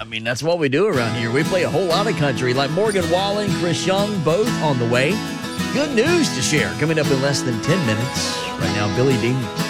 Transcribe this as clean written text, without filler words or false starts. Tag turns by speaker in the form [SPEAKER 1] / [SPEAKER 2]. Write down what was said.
[SPEAKER 1] mean, that's what we do around here. We play a whole lot of country, like Morgan Wallen, Chris Young, both on the way. Good news to share coming up in less than 10 minutes. Right now, Billy Dean.